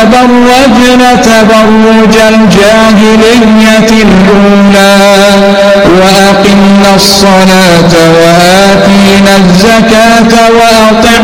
تبرجن تبرج الجاهلية الأولى وأقمنا الصلاة وآتينا الزكاة وأطعنا